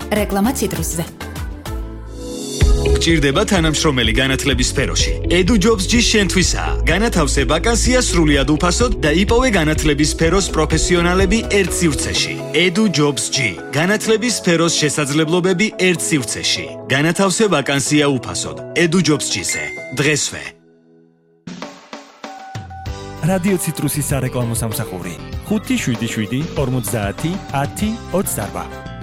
რეკლამა ციტრუსზე. გჭირდება თანამშრომელი განათლების სფეროში. EduJobs-ი შენთვისაა. განათავსე ვაკანსია სრულიად უფასოდ და იპოვე განათლების სფეროს პროფესიონალები ერთ სივრცეში. EduJobs-ი. განათლების სფეროს შესაძლებლობები ერთ სივრცეში. განათავსე ვაკანსია უფასოდ. EduJobs-ზე. დღესვე. რადიო ციტრუსის სარეკლამო სამსახური 577 50 10 28